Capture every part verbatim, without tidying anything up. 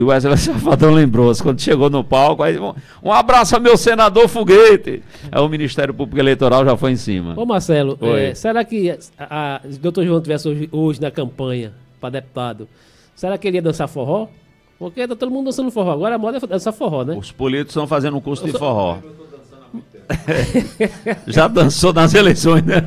O Wesley Safadão lembrou, quando chegou no palco, aí, um, um abraço ao meu senador Foguete. Aí o Ministério Público Eleitoral já foi em cima. Ô Marcelo, é, será que a, a, se o doutor João estivesse hoje, hoje na campanha para deputado, será que ele ia dançar forró? Porque tá todo mundo dançando forró. Agora a moda é dançar forró, né? Os políticos estão fazendo um curso de forró. Já dançou nas eleições, né?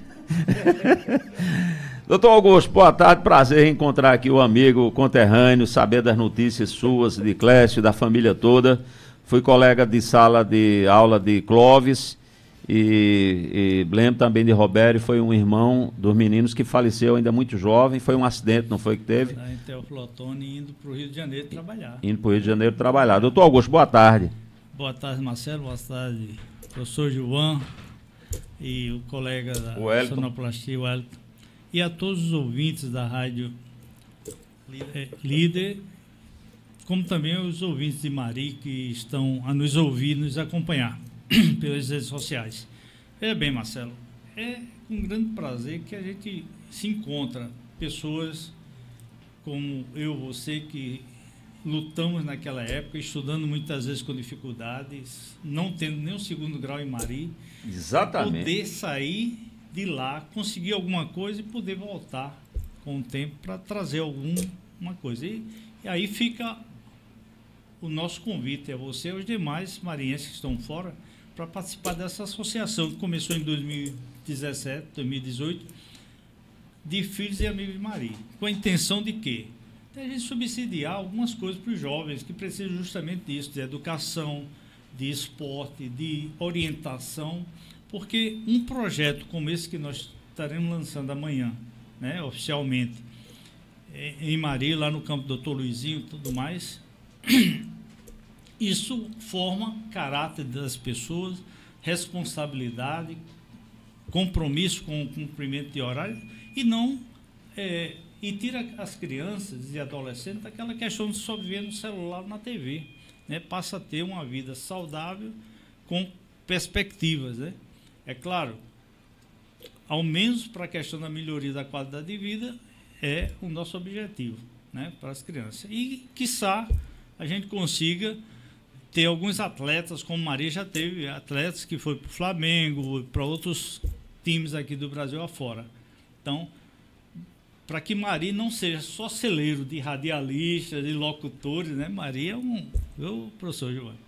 Doutor Augusto, boa tarde, prazer em encontrar aqui o amigo conterrâneo, saber das notícias suas, de Clécio, da família toda. Fui colega de sala de aula de Clóvis e, e lembro também de Roberto, foi um irmão dos meninos que faleceu ainda muito jovem, foi um acidente, não foi que teve? Está em Teófilo Otoni, indo para o Rio de Janeiro trabalhar. Indo para o Rio de Janeiro trabalhar. Doutor Augusto, boa tarde. Boa tarde, Marcelo, boa tarde, professor Gilvan e o colega da sonoplastia, o Wellington. E a todos os ouvintes da Rádio é, Líder, como também os ouvintes de Mari que estão a nos ouvir, nos acompanhar pelas redes sociais. É bem, Marcelo, é com grande prazer que a gente se encontra pessoas como eu, você, que lutamos naquela época, estudando muitas vezes com dificuldades, não tendo nem o segundo grau em Mari. Exatamente. Poder sair de lá, conseguir alguma coisa e poder voltar com o tempo para trazer alguma coisa. E, e aí fica o nosso convite a você e aos demais marinhenses que estão fora para participar dessa associação que começou em dois mil e dezessete, dois mil e dezoito, de Filhos e Amigos de Mari, com a intenção de quê? De a gente subsidiar algumas coisas para os jovens que precisam justamente disso, de educação, de esporte, de orientação. Porque um projeto como esse que nós estaremos lançando amanhã, né, oficialmente, em Mari, lá no campo do doutor Luizinho e tudo mais, isso forma caráter das pessoas, responsabilidade, compromisso com o cumprimento de horário e não é, e tira as crianças e adolescentes daquela questão de só viver no celular, na T V, né, passa a ter uma vida saudável com perspectivas, né? É claro, ao menos para a questão da melhoria da qualidade de vida, é o nosso objetivo, né, para as crianças. E, quiçá, a gente consiga ter alguns atletas, como Maria já teve, atletas que foi para o Flamengo, para outros times aqui do Brasil afora. Então, para que Maria não seja só celeiro de radialistas, de locutores, né, Maria é um... Eu, professor Giovanni,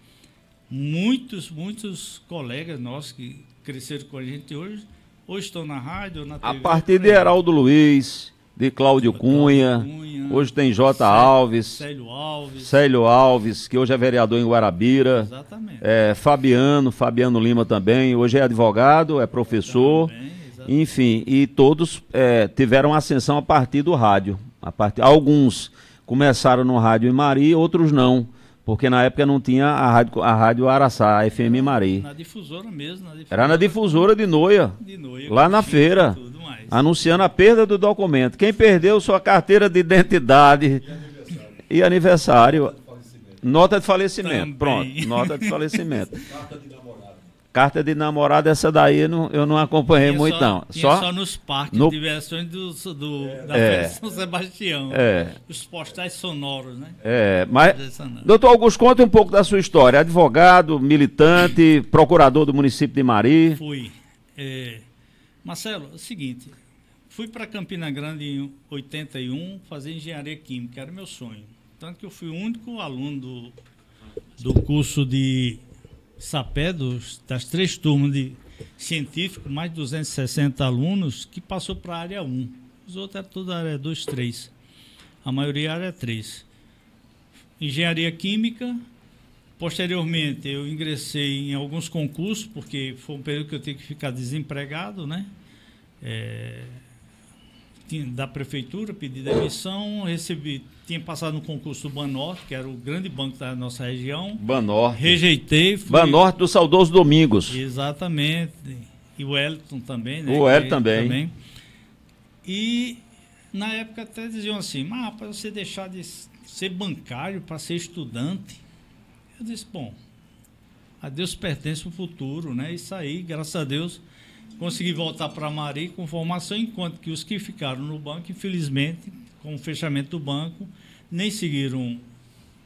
muitos, muitos colegas nossos que cresceram com a gente hoje, hoje estão na rádio, na T V. A partir de Heraldo Luiz, de Cláudio Cunha, Cunha, hoje tem J. Alves, Célio Alves, Célio Alves, que hoje é vereador em Guarabira. Exatamente. É, Fabiano, Fabiano Lima também, hoje é advogado, é professor, também, enfim, e todos é, tiveram ascensão a partir do rádio. A partir, alguns começaram no rádio em Mari, outros não. Porque na época não tinha a rádio, a rádio Araçá, a F M Mari. Na difusora mesmo. Na difusora. Era na difusora de Noia, de Noia lá na feira, anunciando a perda do documento. Quem perdeu sua carteira de identidade e aniversário. E aniversário. Nota de falecimento. Também. Pronto, nota de falecimento. Carta de namorado. Carta de namorado, essa daí eu não, eu não acompanhei tinha muito, só, não. Tinha só, só nos parques no... de diversões do, do, da é, São Sebastião. É. Os postais sonoros, né? É, mas... Doutor Augusto, conta um pouco da sua história. Advogado, militante, procurador do município de Mari. Fui. É, Marcelo, é o seguinte, fui para Campina Grande em oitenta e um fazer engenharia química, era meu sonho. Tanto que eu fui o único aluno do, do curso de Sapé, dos, das três turmas de científico, mais de duzentos e sessenta alunos, que passou para a área um. Os outros eram toda a área dois, três. A maioria área três. Engenharia química. Posteriormente, eu ingressei em alguns concursos, porque foi um período que eu tinha que ficar desempregado, né? É, da prefeitura, pedi demissão, recebi, tinha passado no concurso do Banorte, que era o grande banco da nossa região. Banorte. Rejeitei. Fui... Banorte do saudoso Domingos. Exatamente. E o Wellington também, né? O Wellington também. também. E na época até diziam assim, mas para você deixar de ser bancário para ser estudante, eu disse, bom, a Deus pertence o futuro, né? Isso aí, graças a Deus, consegui voltar para Mari com formação, enquanto que os que ficaram no banco, infelizmente, com o fechamento do banco, nem seguiram